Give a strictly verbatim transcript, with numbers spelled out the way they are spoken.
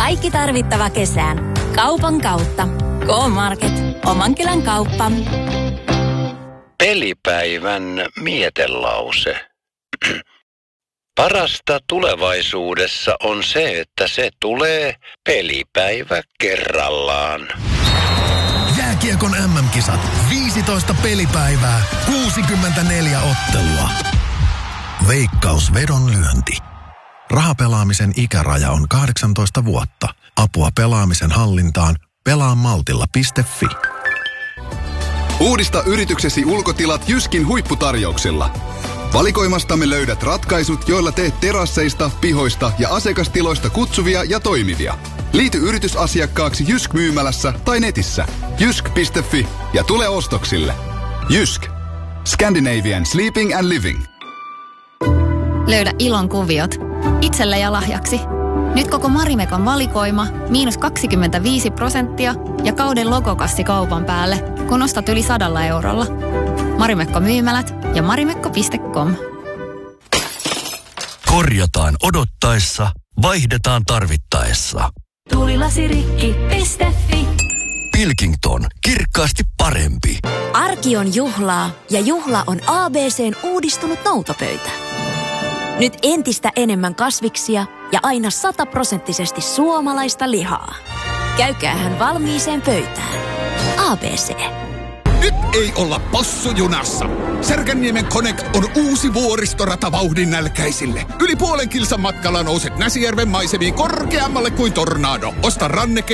Kaikki tarvittava kesään. Kaupan kautta. K-Market. Oman kylän kauppa. Pelipäivän mietelause. Parasta tulevaisuudessa on se, että se tulee pelipäivä kerrallaan. Jääkiekon äm äm-kisat. viisitoista pelipäivää, kuusikymmentäneljä ottelua. Veikkaus vedonlyönti. Rahapelaamisen ikäraja on kahdeksantoista vuotta. Apua pelaamisen hallintaan pelaamaltilla piste fi. Uudista yrityksesi ulkotilat Jyskin huipputarjouksilla. Valikoimastamme löydät ratkaisut, joilla teet terasseista, pihoista ja asiakastiloista kutsuvia ja toimivia. Liity yritysasiakkaaksi Jysk-myymälässä tai netissä jysk piste fi ja tule ostoksille. Jysk. Scandinavian Sleeping and Living. Löydä ilon kuviot itselle ja lahjaksi. Nyt koko Marimekon valikoima miinus kaksikymmentäviisi prosenttia ja kauden logokassi kaupan päälle, kun ostat yli sadalla eurolla. Marimekko myymälät ja marimekko piste com. Korjataan odottaessa, vaihdetaan tarvittaessa. Tulilasirikki piste fi. Pilkington, kirkkaasti parempi. Arki on juhlaa ja juhla on A B C:n uudistunut noutopöytä. Nyt entistä enemmän kasviksia ja aina sataprosenttisesti suomalaista lihaa. Käykäähän valmiiseen pöytään. A B C. Nyt ei olla possujunassa. Särkänniemen Connect on uusi vuoristorata vauhdin nälkäisille. Yli puolen kilsan matkalla nouset Näsijärven maisemiin korkeammalle kuin tornado. Osta ranneke